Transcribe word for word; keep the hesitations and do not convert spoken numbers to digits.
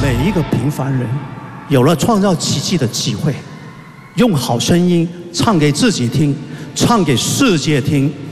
每一个平凡人有了创造奇迹的机会，用好声音唱给自己听，唱给世界听。